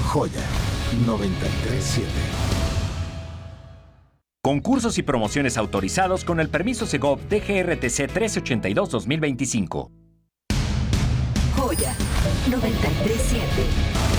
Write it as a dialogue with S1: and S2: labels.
S1: Joya 93.7.
S2: Concursos y promociones autorizados con el permiso Segov DGRTC 1382-2025.
S3: Joya 93.7.